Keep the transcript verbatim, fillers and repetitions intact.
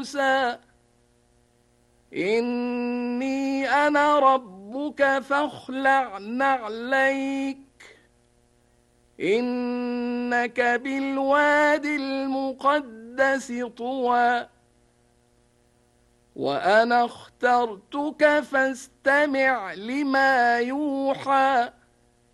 موسى إني أنا ربك فاخلع نعليك إنك بالواد المقدس طوى وأنا اخترتك فاستمع لما يوحى